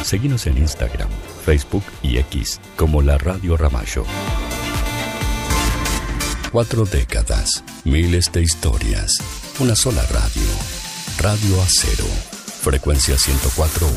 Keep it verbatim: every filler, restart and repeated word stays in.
Seguinos en Instagram, Facebook y X como La Radio Ramallo. Cuatro décadas, miles de historias, una sola radio. Radio Acero, frecuencia ciento cuatro.